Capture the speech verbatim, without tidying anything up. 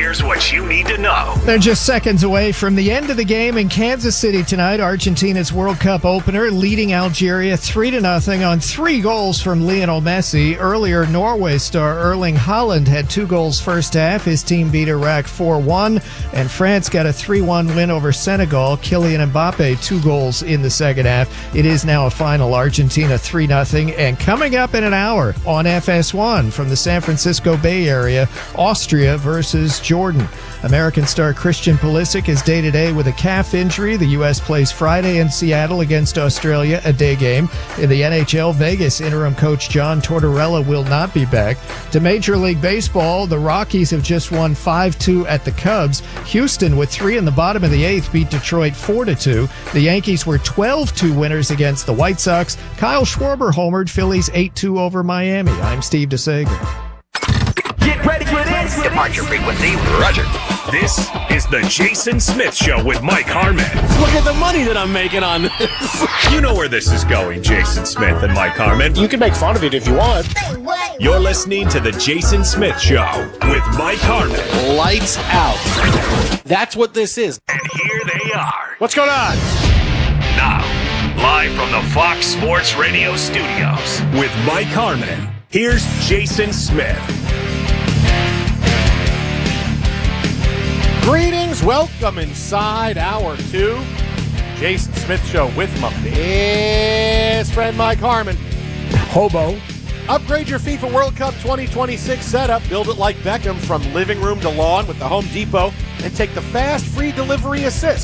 Here's what you need to know. They're just seconds away from the end of the game in Kansas City tonight. Argentina's World Cup opener leading Algeria three to nothing on three goals from Lionel Messi. Earlier, Norway star Erling Haaland had two goals first half. His team beat Iraq four one, and France got a three one win over Senegal. Kylian Mbappe, two goals in the second half. It is now a final, Argentina three nothing, and coming up in an hour on F S one from the San Francisco Bay Area, Austria versus Jordan. American star Christian Pulisic is day-to-day with a calf injury. The U S plays Friday in Seattle against Australia, a day game. In the N H L, Vegas interim coach John Tortorella will not be back. To Major League Baseball, the Rockies have just won five two at the Cubs. Houston, with three in the bottom of the eighth, beat Detroit four to two. The Yankees were twelve two winners against the White Sox. Kyle Schwarber homered Phillies eight two over Miami. I'm Steve DeSager. Get ready for this. Departure frequency, Roger. This is the Jason Smith Show with Mike Harmon. Look at the money that I'm making on this. You know where this is going, Jason Smith and Mike Harmon. You can make fun of it if you want. You're listening to the Jason Smith Show with Mike Harmon. Lights out. That's what this is. And here they are. What's going on? Now, live from the Fox Sports Radio studios with Mike Harmon, here's Jason Smith. Greetings, welcome inside hour two. Jason Smith Show with my best friend Mike Harmon. Hobo. Upgrade your FIFA World Cup twenty twenty-six setup. Build it like Beckham from living room to lawn with the Home Depot and take the fast free delivery assist.